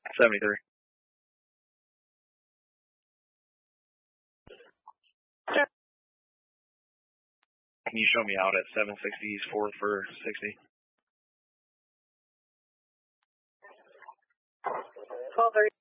73. Sure. Can you show me out at 760 East 4th for 60? 12:30.